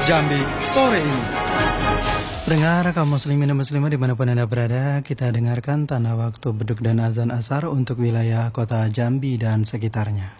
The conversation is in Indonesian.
Jambi sore ini. Pendengar kaum muslimin dan muslimah dimanapun Anda berada, kita dengarkan tanda waktu beduk dan azan asar untuk wilayah kota Jambi dan sekitarnya.